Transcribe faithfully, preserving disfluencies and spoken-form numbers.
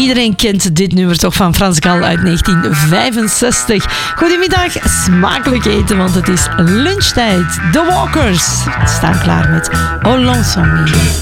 Iedereen kent dit nummer toch van Frans Gal uit negentien vijfenzestig. Goedemiddag, smakelijk eten, want het is lunchtijd. The Walkers staan klaar met Oh Lonesome Me.